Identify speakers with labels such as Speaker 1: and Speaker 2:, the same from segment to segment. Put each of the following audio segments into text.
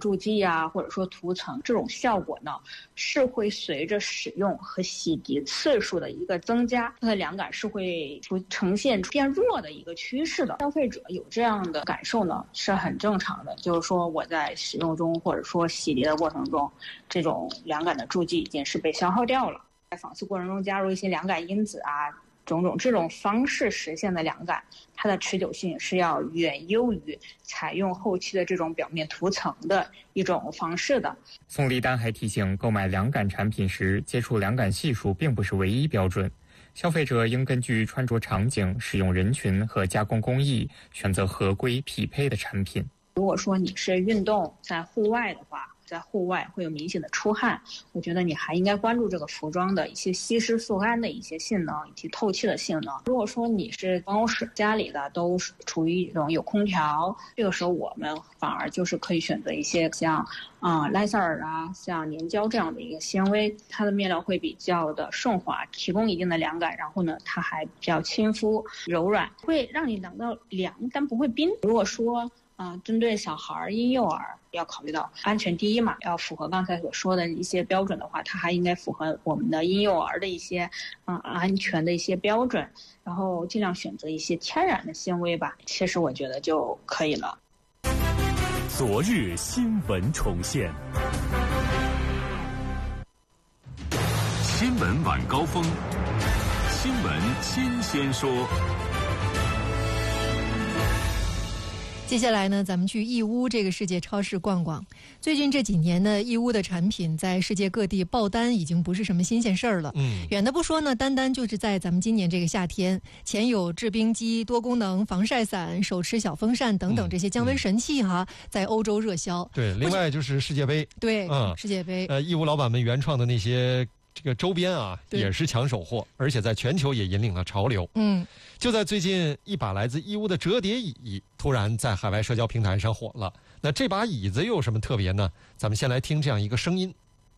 Speaker 1: 注记啊，或者说涂层，这种效果呢是会随着使用和洗涤次数的一个增加，它的凉感是会呈现变弱的一个趋势的。消费者有这样的感受呢是很正常的，就是说我在使用中或者说洗涤的过程中，这种凉感的注记已经是被消耗掉了。在仿刺过程中加入一些凉感因子啊，种种这种方式实现的凉感，它的持久性是要远优于采用后期的这种表面涂层的一种方式的。
Speaker 2: 宋丽丹还提醒，购买凉感产品时，接触凉感系数并不是唯一标准，消费者应根据穿着场景、使用人群和加工工艺，选择合规匹配的产品。
Speaker 1: 如果说你是运动在户外的话，在户外会有明显的出汗，我觉得你还应该关注这个服装的一些吸湿速干的一些性能以及透气的性能。如果说你是办公室家里的都是处于一种有空调，这个时候我们反而就是可以选择一些像莱塞尔啊、像粘胶这样的一个纤维，它的面料会比较的顺滑，提供一定的凉感，然后呢它还比较亲肤柔软，会让你感到凉但不会冰。如果说针对小孩婴幼儿要考虑到安全第一嘛，要符合刚才所说的一些标准的话，它还应该符合我们的婴幼儿的一些安全的一些标准，然后尽量选择一些天然的纤维吧，其实我觉得就可以了。
Speaker 3: 昨日新闻重现，新闻晚高峰，新闻新鲜说。
Speaker 4: 接下来呢，咱们去义乌这个世界超市逛逛。最近这几年呢，义乌的产品在世界各地爆单已经不是什么新鲜事儿了。远的不说呢，单就是在咱们今年这个夏天，前有制冰机、多功能防晒伞、手持小风扇等等这些降温神器在欧洲热销。
Speaker 5: 对，另外就是世界杯。
Speaker 4: 对，世界杯。
Speaker 5: 义乌老板们原创的那些这个周边也是抢手货，而且在全球也引领了潮流。就在最近，一把来自义乌的折叠椅突然在海外社交平台上火了。那这把椅子又有什么特别呢？咱们先来听这样一个声音。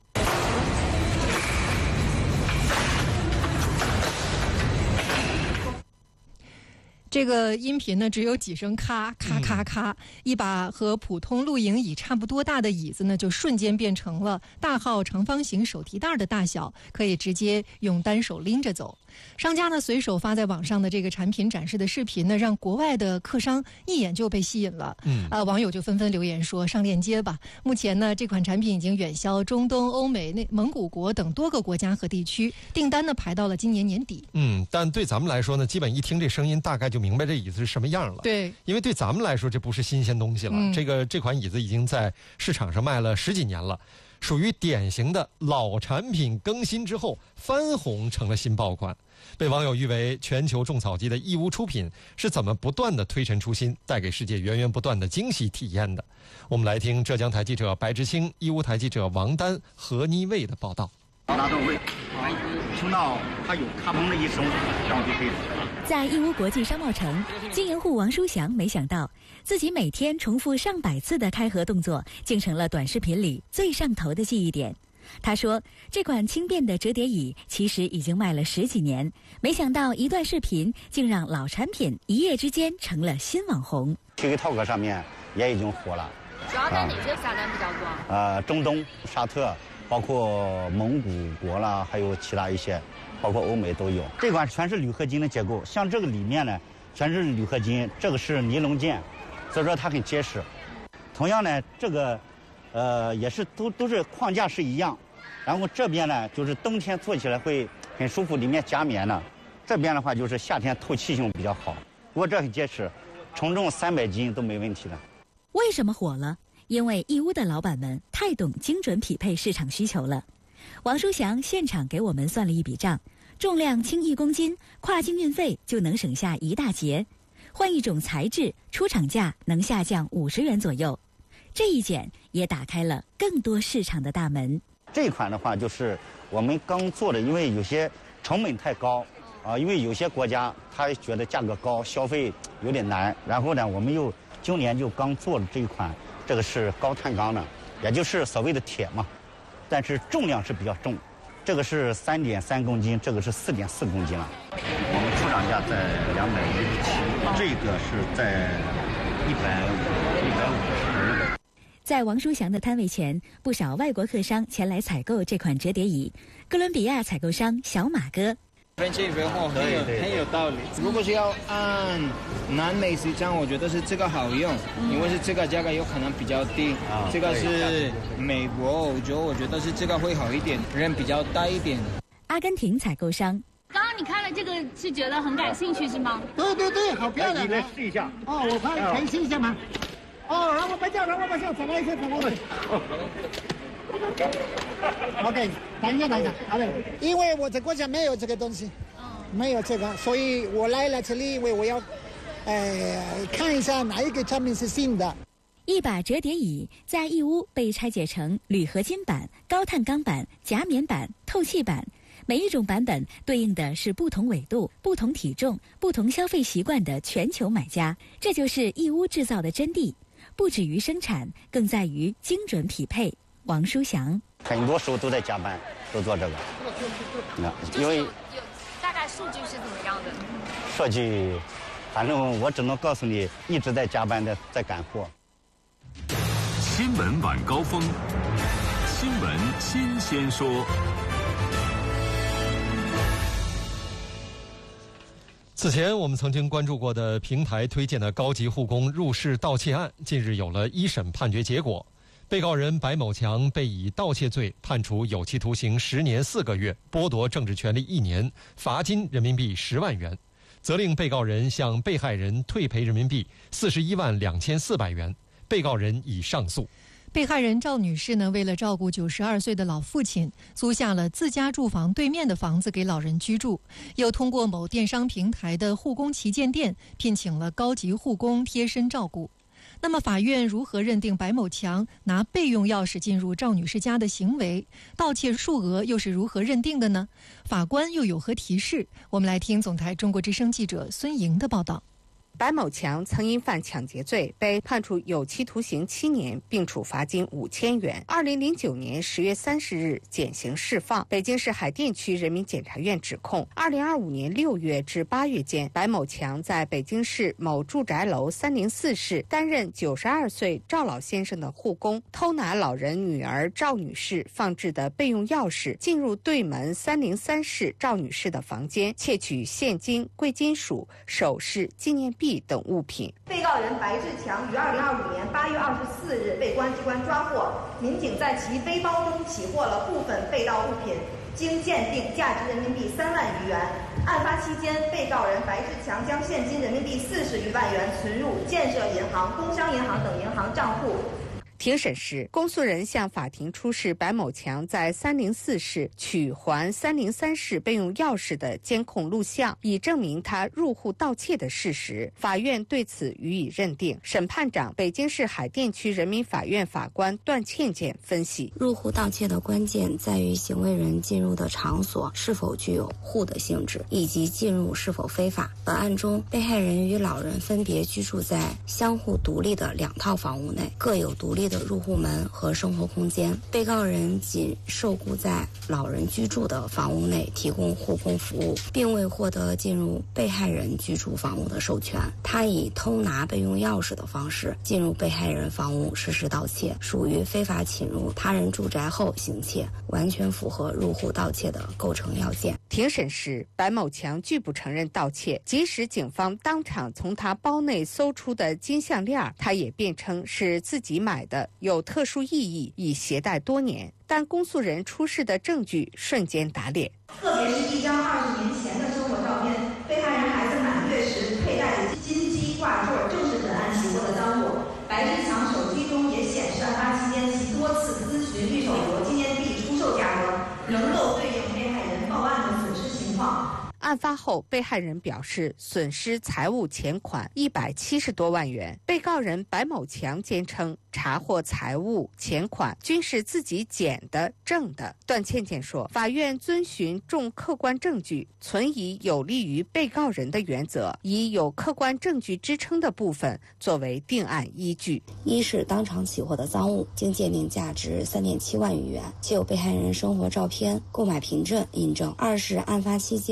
Speaker 4: 这个音频呢，只有几声咔咔咔咔，一把和普通露营椅差不多大的椅子呢，就瞬间变成了大号长方形手提袋的大小，可以直接用单手拎着走。商家呢随手发在网上的这个产品展示的视频呢，让国外的客商一眼就被吸引了。网友就纷纷留言说上链接吧。目前呢，这款产品已经远销中东、欧美、蒙古国等多个国家和地区，订单呢排到了今年年底。
Speaker 5: 但对咱们来说呢，基本一听这声音，大概就明白这椅子是什么样了。
Speaker 4: 对，
Speaker 5: 因为对咱们来说这不是新鲜东西了。这款椅子已经在市场上卖了10几年了，属于典型的老产品更新之后翻红成了新爆款。被网友誉为全球种草机的义乌出品是怎么不断的推陈出新，带给世界源源不断的惊喜体验的。我们来听浙江台记者白志清、义乌台记者王丹、何妮卫的报道。
Speaker 6: 拿到位，听到它有咔嘣的一声，然后就可以。
Speaker 7: 在义乌国际商贸城，经营户王书祥没想到自己每天重复上百次的开合动作，竟成了短视频里最上头的记忆点。他说，这款轻便的折叠椅其实已经卖了10几年，没想到一段视频竟让老产品一夜之间成了新网红。
Speaker 6: TikTok 上面也已经火了。
Speaker 8: 主要在哪些下单比较多？
Speaker 6: 中东、沙特，包括蒙古国啦，还有其他一些，包括欧美都有。这款全是铝合金的结构，像这个里面呢，全是铝合金，这个是尼龙件，所以说它很结实。同样呢，这个也是都是框架是一样，然后这边呢就是冬天坐起来会很舒服，里面加棉的。这边的话就是夏天透气性比较好。不过这很结实，承重300斤都没问题的。
Speaker 7: 为什么火了？因为义乌的老板们太懂精准匹配市场需求了。王书祥现场给我们算了一笔账，重量轻1公斤，跨境运费就能省下1大截，换一种材质，出厂价能下降50元左右。这一减也打开了更多市场的大门。
Speaker 6: 这款的话就是我们刚做的，因为有些成本太高因为有些国家他觉得价格高，消费有点难。然后呢，我们又今年就刚做了这一款，这个是高碳钢的，也就是所谓的铁嘛，但是重量是比较重。这个是3.3公斤，这个是4.4公斤了。我们出厂价在217，这个是在150。
Speaker 7: 在王书祥的摊位前，不少外国客商前来采购这款折叠椅。哥伦比亚采购商小马哥。
Speaker 9: 分析很有道理。如果是要按南美市场，我觉得是这个好用，因为是这个价格有可能比较低。这个是美国、欧洲，我觉得是这个会好一点，人比较大一点。
Speaker 7: 阿根廷采购商。
Speaker 8: 刚刚你看了这个是觉得很感兴趣是吗？
Speaker 10: 对，好漂亮。
Speaker 6: 你来试一下。
Speaker 10: 我可以试一下吗？让我们叫，走来一下。OK， 等一下，好的，因为我在国家没有这个东西，没有这个，所以我来了这里，因为我要，看一下哪一个产品是新的。
Speaker 7: 一把折叠椅在义乌被拆解成铝合金版、高碳钢版、夹棉版、透气版，每一种版本对应的是不同纬度、不同体重、不同消费习惯的全球买家，这就是义乌制造的真谛，不止于生产，更在于精准匹配。王书祥，
Speaker 6: 很多时候都在加班，都做这个。因为
Speaker 8: 大概数据是怎么样的？
Speaker 6: 数据，反正我只能告诉你，一直在加班的，在赶货。
Speaker 3: 新闻晚高峰，新闻新鲜说。
Speaker 5: 此前我们曾经关注过的平台推荐的高级护工入室盗窃案，近日有了一审判决结果。被告人白某强被以盗窃罪判处有期徒刑10年4个月，剥夺政治权利1年，罚金人民币10万元，责令被告人向被害人退赔人民币41万2400元。被告人已上诉。
Speaker 4: 被害人赵女士呢，为了照顾92岁的老父亲，租下了自家住房对面的房子给老人居住，又通过某电商平台的护工旗舰店聘请了高级护工贴身照顾。那么法院如何认定白某强拿备用钥匙进入赵女士家的行为？盗窃数额又是如何认定的呢？法官又有何提示？我们来听总台中国之声记者孙莹的报道。
Speaker 11: 白某强曾因犯抢劫罪被判处有期徒刑7年，并处罚金5000元。2009年10月30日减刑释放。北京市海淀区人民检察院指控，2025年6月至8月间，白某强在北京市某住宅楼304室担任92岁赵老先生的护工，偷拿老人女儿赵女士放置的备用钥匙，进入对门303室赵女士的房间，窃取现金、贵金属、首饰、纪念币等物品。
Speaker 12: 被告人白志强于2025年8月24日被公安机关抓获，民警在其背包中起获了部分被盗物品，经鉴定价值人民币3万余元。案发期间，被告人白志强将现金人民币40余万元存入建设银行、工商银行等银行账户。
Speaker 11: 庭审时，公诉人向法庭出示白某强在304室取还303室备用钥匙的监控录像，以证明他入户盗窃的事实。法院对此予以认定。审判长、北京市海淀区人民法院法官段倩倩分析：
Speaker 13: 入户盗窃的关键在于行为人进入的场所是否具有户的性质，以及进入是否非法。本案中，被害人与老人分别居住在相互独立的2套房屋内，各有独立的入户门和生活空间。被告人仅受雇在老人居住的房屋内提供护工服务，并未获得进入被害人居住房屋的授权。他以偷拿备用钥匙的方式进入被害人房屋实施盗窃，属于非法侵入他人住宅后行窃，完全符合入户盗窃的构成要件。
Speaker 11: 庭审时，白某强拒不承认盗窃，即使警方当场从他包内搜出的金项链，他也辩称是自己买的，有特殊意义，已携带多年。但公诉人出示的证据瞬间打脸，
Speaker 12: 特别是一张20年前的生活照片，被害人孩子满月时佩戴的金鸡挂坠，正是本案起获的赃物。白志强手机中也显示，案发期间其多次咨询玉手镯纪念币出售价格，能够对应被害人报案的损失情况。
Speaker 11: 案发后，被害人表示损失财物钱款170多万元。被告人白某强坚称查获财物钱款均是自己捡的挣的。段倩倩说，法院遵循重客观证据，存以有利于被告人的原则，以有客观证据支撑的部分作为定案依据。
Speaker 13: 一是当场起获的赃物，经鉴定价值3.7万余元，且有被害人生活照片、购买凭证印证；二是案发期间被告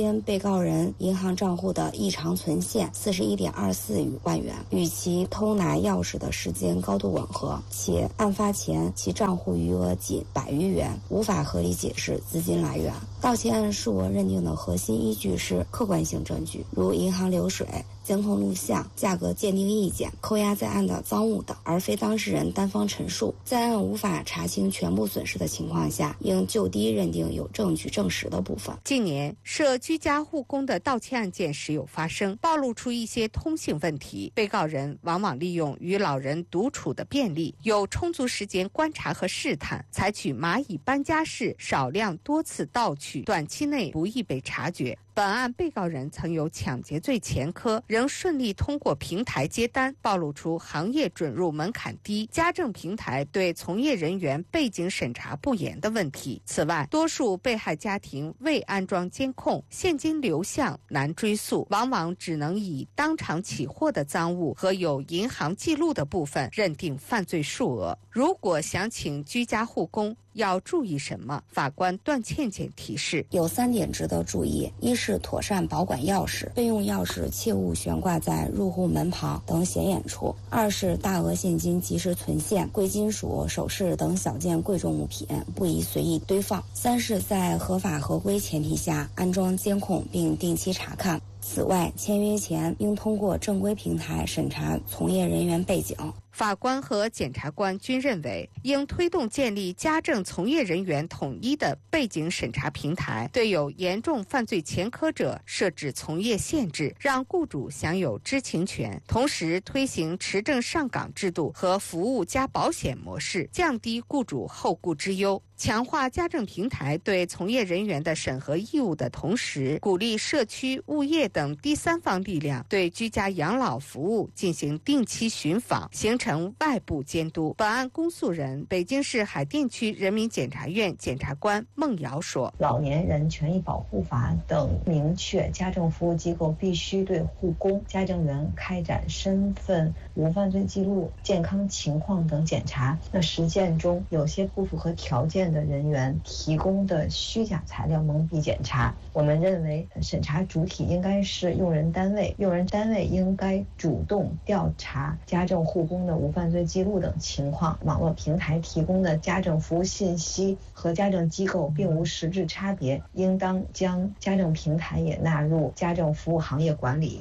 Speaker 13: 告人银行账户的异常存现41.24万元，与其偷拿钥匙的时间高度吻合，且案发前其账户余额仅100余元，无法合理解释资金来源。盗窃案数额认定的核心依据是客观性证据，如银行流水、监控录像、价格鉴定意见、扣押在案的赃物等，而非当事人单方陈述。在案无法查清全部损失的情况下，应就低认定有证据证实的部分。
Speaker 11: 近年涉居家护工的盗窃案件时有发生，暴露出一些通性问题。被告人往往利用与老人独处的便利，有充足时间观察和试探，采取蚂蚁搬家式少量多次盗取，短期内不易被察觉。本案被告人曾有抢劫罪前科，仍顺利通过平台接单，暴露出行业准入门槛低、家政平台对从业人员背景审查不严的问题。此外，多数被害家庭未安装监控，现金流向难追溯，往往只能以当场起获的赃物和有银行记录的部分认定犯罪数额。如果想请居家护工，要注意什么？法官段倩倩提示，
Speaker 13: 有3点值得注意：一是妥善保管钥匙，备用钥匙切勿悬挂在入户门旁等显眼处；二是大额现金及时存现，贵金属、首饰等小件贵重物品不宜随意堆放；三是在合法合规前提下安装监控并定期查看。此外，签约前应通过正规平台审查从业人员背景。
Speaker 11: 法官和检察官均认为，应推动建立家政从业人员统一的背景审查平台，对有严重犯罪前科者设置从业限制，让雇主享有知情权。同时，推行持证上岗制度和服务加保险模式，降低雇主后顾之忧。强化家政平台对从业人员的审核义务的同时，鼓励社区、物业等第三方力量对居家养老服务进行定期巡访，形成外部监督。本案公诉人北京市海淀区人民检察院检察官孟瑶说，
Speaker 14: 老年人权益保护法等明确，家政服务机构必须对护工、家政员开展身份、无犯罪记录、健康情况等检查。那实践中有些不符合条件的人员提供的虚假材料蒙蔽检查。我们认为审查主体应该是用人单位，用人单位应该主动调查家政护工的无犯罪记录等情况。网络平台提供的家政服务信息和家政机构并无实质差别，应当将家政平台也纳入家政服务行业管理。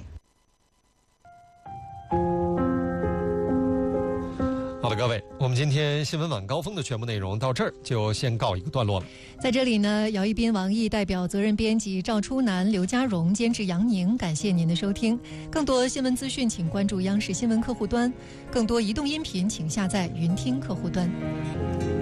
Speaker 5: 好的，各位，我们今天新闻晚高峰的全部内容到这儿就先告一个段落了。
Speaker 4: 在这里呢，姚一斌、王毅代表责任编辑赵初南、刘家荣，监制杨宁，感谢您的收听。更多新闻资讯，请关注央视新闻客户端；更多移动音频，请下载云听客户端。